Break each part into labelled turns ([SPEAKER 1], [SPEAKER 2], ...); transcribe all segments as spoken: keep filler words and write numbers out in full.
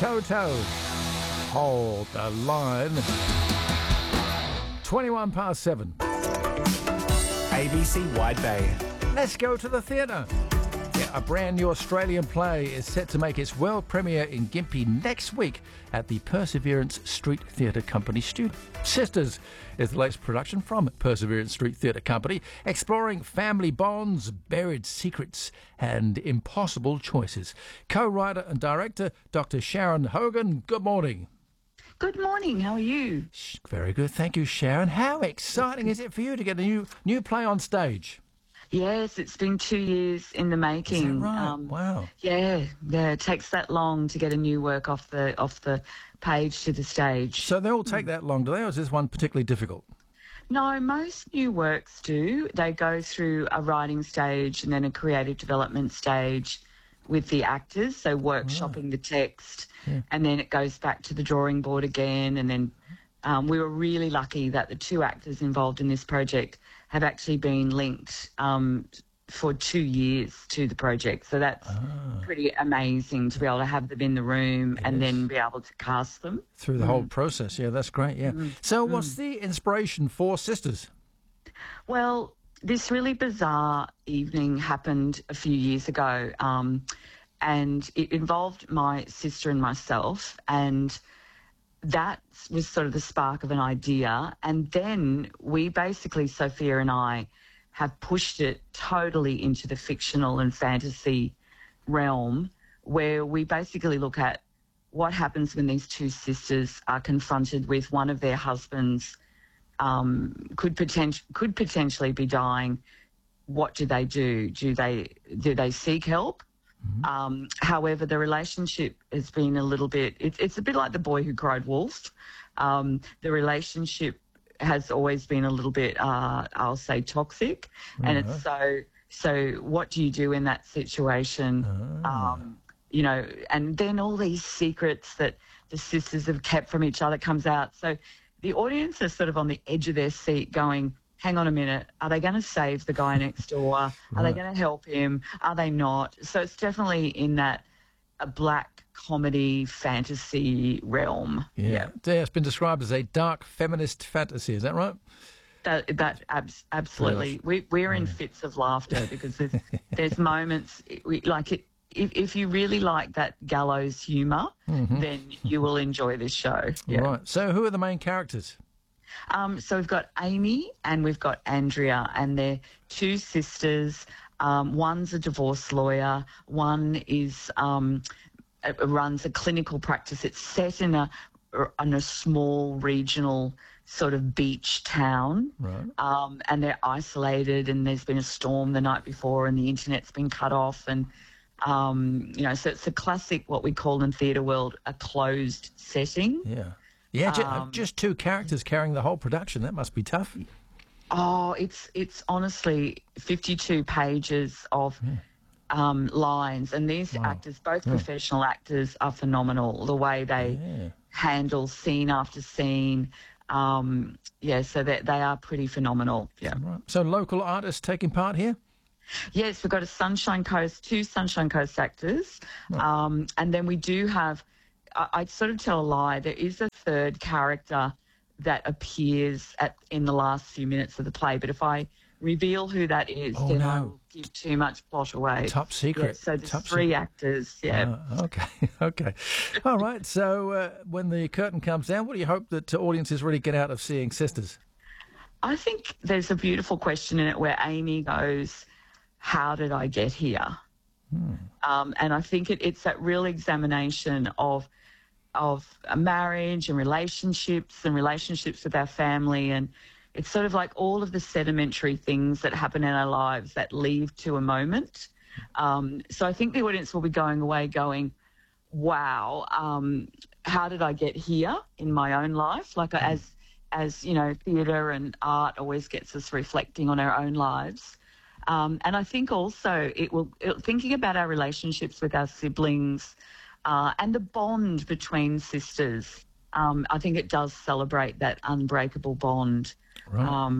[SPEAKER 1] Toto. Hold the line. twenty-one past seven.
[SPEAKER 2] A B C Wide Bay.
[SPEAKER 1] Let's go to the theatre. Yeah, a brand new Australian play is set to make its world premiere in Gympie next week at the Perseverance Street Theatre Company studio. Sisters is the latest production from Perseverance Street Theatre Company, exploring family bonds, buried secrets and impossible choices. Co-writer and director Doctor Sharon Hogan, good morning.
[SPEAKER 3] Good morning, how are you?
[SPEAKER 1] Very good, thank you, Sharon. How exciting is it for you to get a new new play on stage?
[SPEAKER 3] Yes, it's been two years in the making.
[SPEAKER 1] Is that right? Um, wow.
[SPEAKER 3] Yeah, yeah. It takes that long to get a new work off the off the page to the stage.
[SPEAKER 1] So they all take that long, do they, or is this one particularly difficult?
[SPEAKER 3] No, most new works do. They go through a writing stage and then a creative development stage with the actors, so workshopping oh. the text, yeah. and then it goes back to the drawing board again, and then um, we were really lucky that the two actors involved in this project have actually been linked um, for two years to the project. So that's ah. pretty amazing to be able to have them in the room it and is. then be able to cast them.
[SPEAKER 1] Through the mm. whole process, yeah, that's great, yeah. Mm. So what's
[SPEAKER 3] mm.
[SPEAKER 1] the inspiration for Sisters?
[SPEAKER 3] Well, this really bizarre evening happened a few years ago, um, and it involved my sister and myself, and that was sort of the spark of an idea. And then we basically, Sophia and I, have pushed it totally into the fictional and fantasy realm, where we basically look at what happens when these two sisters are confronted with one of their husbands um, could potent- could potentially be dying. What do they do? Do they do they seek help? Mm-hmm. Um, however, the relationship has been a little bit, it, it's a bit like The Boy Who Cried Wolf. Um, the relationship has always been a little bit, uh, I'll say, toxic. Mm-hmm. And it's so, so what do you do in that situation? Oh. Um, you know, and then all these secrets that the sisters have kept from each other comes out. So the audience is sort of on the edge of their seat going, hang on a minute, are they going to save the guy next door? Are right. they going to help him? Are they not? So it's definitely in that a black comedy fantasy realm.
[SPEAKER 1] Yeah. yeah. yeah, it's been described as a dark feminist fantasy, is that right?
[SPEAKER 3] That, that abs- absolutely. We, we're in fits of laughter because there's, there's moments, we, like it, if, if you really like that gallows humour, mm-hmm. then you will enjoy this show. Yeah.
[SPEAKER 1] Right. So who are the main characters?
[SPEAKER 3] Um, so we've got Amy and we've got Andrea, and they're two sisters. Um, one's a divorce lawyer. One is um, uh, runs a clinical practice. It's set in a in a small regional sort of beach town,
[SPEAKER 1] right.
[SPEAKER 3] um, and they're isolated. And there's been a storm the night before, and the internet's been cut off. And um, you know, so it's a classic, what we call in theatre world, a closed setting.
[SPEAKER 1] Yeah. Yeah, ju-
[SPEAKER 3] um,
[SPEAKER 1] just two characters carrying the whole production. That must be tough.
[SPEAKER 3] Oh, it's it's honestly fifty-two pages of
[SPEAKER 1] yeah.
[SPEAKER 3] um, lines, and these wow. actors, both yeah. professional actors, are phenomenal. The way they
[SPEAKER 1] yeah.
[SPEAKER 3] handle scene after scene, um, yeah, so that they are pretty phenomenal. Yeah.
[SPEAKER 1] Right. So local artists taking part here?
[SPEAKER 3] Yes, we've got a Sunshine Coast, two Sunshine Coast actors,
[SPEAKER 1] right.
[SPEAKER 3] um, and then we do have. I'd sort of tell a lie. There is a third character that appears at in the last few minutes of the play, but if I reveal who that is,
[SPEAKER 1] oh,
[SPEAKER 3] then
[SPEAKER 1] no.
[SPEAKER 3] I will give too much plot away.
[SPEAKER 1] Top secret.
[SPEAKER 3] Yeah, so there's
[SPEAKER 1] Top
[SPEAKER 3] three
[SPEAKER 1] secret.
[SPEAKER 3] actors, yeah.
[SPEAKER 1] Uh, okay, okay. All right, so uh, when the curtain comes down, what do you hope that uh, audiences really get out of seeing Sisters?
[SPEAKER 3] I think there's a beautiful question in it where Amy goes, how did I get here?
[SPEAKER 1] Hmm.
[SPEAKER 3] Um, and I think it, it's that real examination of of a marriage and relationships and relationships with our family, and it's sort of like all of the sedimentary things that happen in our lives that lead to a moment. Um, so I think the audience will be going away going, wow, um, how did I get here in my own life? Like as, as you know, theatre and art always gets us reflecting on our own lives. Um, and I think also it will, it, thinking about our relationships with our siblings, Uh, and the bond between sisters, um, I think it does celebrate that unbreakable bond.
[SPEAKER 1] Right.
[SPEAKER 3] Um,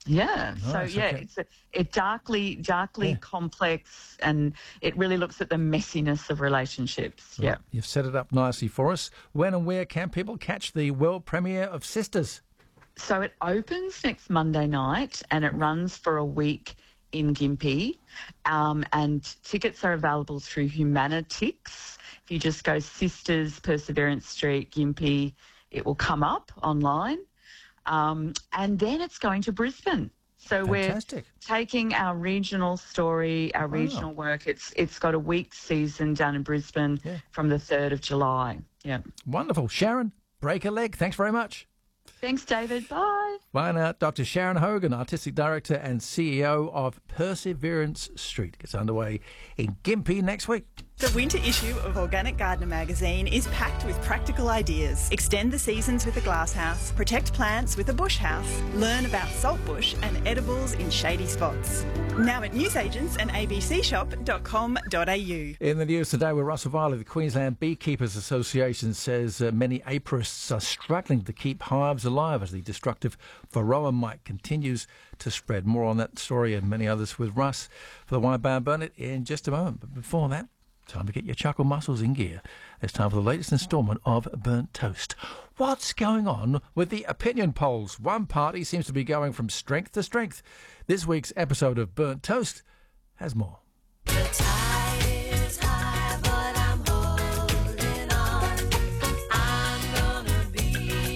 [SPEAKER 3] Yeah.
[SPEAKER 1] Nice,
[SPEAKER 3] so yeah,
[SPEAKER 1] okay.
[SPEAKER 3] it's a, it darkly, darkly
[SPEAKER 1] Yeah.
[SPEAKER 3] complex, and it really looks at the messiness of relationships. Yeah.
[SPEAKER 1] You've set it up nicely for us. When and where can people catch the world premiere of Sisters?
[SPEAKER 3] So it opens next Monday night and it runs for a week in Gympie. Um, and tickets are available through Humanitix. If you just go Sisters, Perseverance Street, Gympie, it will come up online. Um, and then it's going to Brisbane. So
[SPEAKER 1] Fantastic.
[SPEAKER 3] we're taking our regional story, our
[SPEAKER 1] Wow.
[SPEAKER 3] regional work. It's It's got a week's season down in Brisbane
[SPEAKER 1] Yeah.
[SPEAKER 3] from the third of July. Yeah.
[SPEAKER 1] Wonderful. Sharon, break a leg. Thanks very much.
[SPEAKER 3] Thanks, David. Bye.
[SPEAKER 1] Bye now. Doctor Sharon Hogan, Artistic Director and C E O of Perseverance Street, gets underway in Gympie next week.
[SPEAKER 4] The winter issue of Organic Gardener magazine is packed with practical ideas. Extend the seasons with a glasshouse, protect plants with a bush house, learn about saltbush and edibles in shady spots. Now at newsagents and a b c shop dot com dot a u.
[SPEAKER 1] In the news today, with Russell Viley, the Queensland Beekeepers Association says uh, many apirists are struggling to keep hives alive as the destructive varroa mite continues to spread. More on that story and many others with Russ for the Wide Bay and Burnett in just a moment. But before that, time to get your chuckle muscles in gear. It's time for the latest instalment of Burnt Toast. What's going on with the opinion polls? One party seems to be going from strength to strength. This week's episode of Burnt Toast has more.
[SPEAKER 5] The tide is high, but I'm holding on. I'm gonna be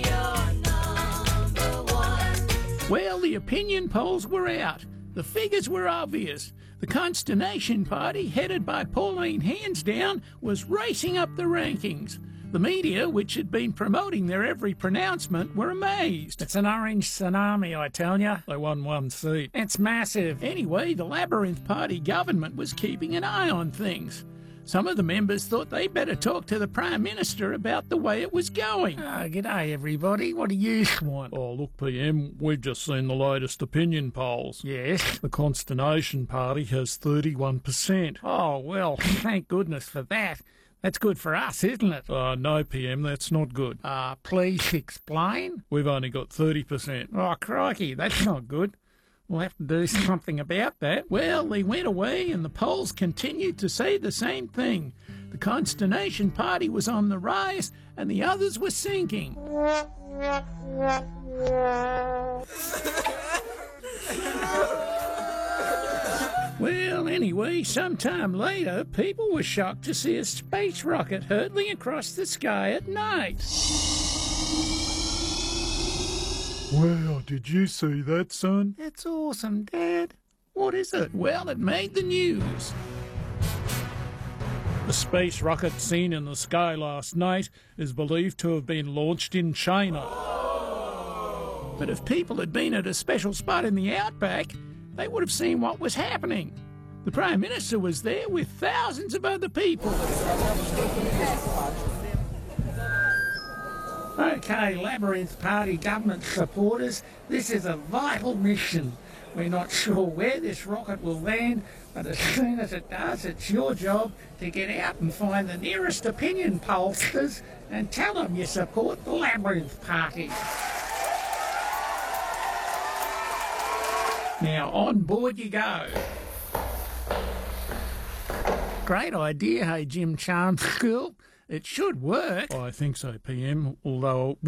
[SPEAKER 5] your number one.
[SPEAKER 6] Well, the opinion polls were out. The figures were obvious. The Consternation Party, headed by Pauline Hansdown, was racing up the rankings. The media, which had been promoting their every pronouncement, were amazed. It's an orange tsunami, I tell you. They won one seat. It's massive. Anyway, the Labyrinth Party government was keeping an eye on things. Some of the members thought they better talk to the Prime Minister about the way it was going. Uh, g'day, everybody. What do you want?
[SPEAKER 7] Oh, look, P M, we've just seen the latest opinion polls.
[SPEAKER 6] Yes?
[SPEAKER 7] The Consternation Party has thirty-one percent.
[SPEAKER 6] Oh, well, thank goodness for that. That's good for us, isn't it?
[SPEAKER 7] Uh, no, P M, that's not good.
[SPEAKER 6] Uh, please explain.
[SPEAKER 7] We've only got thirty percent.
[SPEAKER 6] Oh, crikey, that's not good. We'll have to do something about that. Well, they went away and the polls continued to say the same thing. The Consternation Party was on the rise and the others were sinking. Well, anyway, sometime later, people were shocked to see a space rocket hurtling across the sky at night.
[SPEAKER 7] Wow, did you see that, son?
[SPEAKER 6] That's awesome, Dad. What is it? Well, it made the news.
[SPEAKER 7] The space rocket seen in the sky last night is believed to have been launched in China.
[SPEAKER 6] But if people had been at a special spot in the outback, they would have seen what was happening. The Prime Minister was there with thousands of other people. OK, Labyrinth Party government supporters, this is a vital mission. We're not sure where this rocket will land, but as soon as it does, it's your job to get out and find the nearest opinion pollsters and tell them you support the Labyrinth Party. Now, on board you go. Great idea, hey, Jim Charms School. It should work.
[SPEAKER 7] I think so, P M, although